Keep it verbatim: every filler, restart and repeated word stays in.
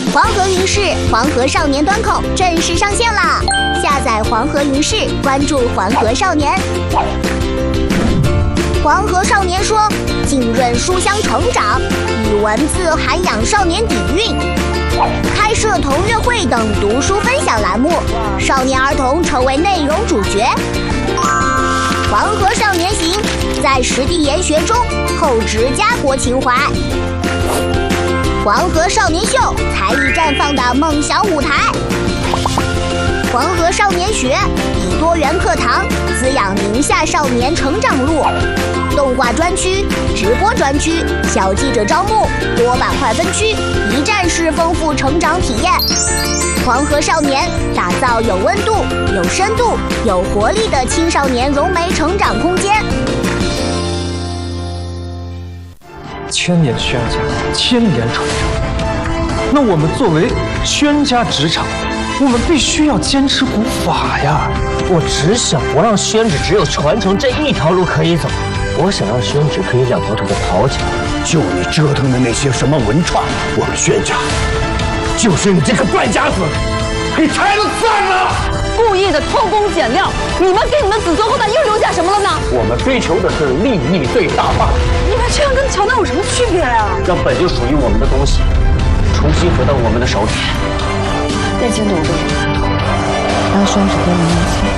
黄河云视黄河少年端口正式上线啦！下载黄河云视，关注黄河少年。黄河少年说，浸润书香成长，以文字涵养少年底蕴，开设同乐会等读书分享栏目，少年儿童成为内容主角。黄河少年行，在实地研学中厚植家国情怀。黄河少年秀，才艺绽放的梦想舞台。黄河少年学，以多元课堂滋养宁夏少年成长路。动画专区、直播专区、小记者招募、多板块分区，一站式丰富成长体验。黄河少年打造有温度、有深度、有活力的青少年融媒成长空间。 千年宣家，千年传承。那我们作为宣家职场，我们必须要坚持古法呀！ 我只想不让宣旨只有传承这一条路可以走，我想让宣旨可以两条腿的跑起来。 就你折腾的那些什么文创，我们宣家就是你这个败家子给拆了算了！ 故意的偷工减料，你们给你们子孙后代又留下什么了呢？ 我们追求的是利益最大化。 你们这样跟乔丹有什么区别呀？ 让本就属于我们的东西重新回到我们的手里。 那钱赌对了，让宣旨跟你一起。